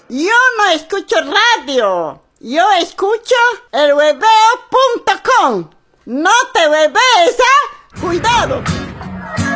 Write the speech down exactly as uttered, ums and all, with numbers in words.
Yo no escucho radio. Yo escucho el hueveo punto com. No te huevees, ¿eh? Cuidado.